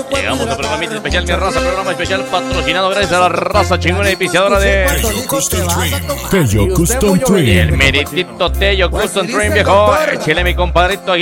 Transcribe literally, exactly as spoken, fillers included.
Llegamos a programa especial, mi raza, programa especial patrocinado gracias a la raza chingona y piseadora de Tello Custom el Trim. meritito Tello Custom Trim, viejo. Chile, mi compadrito.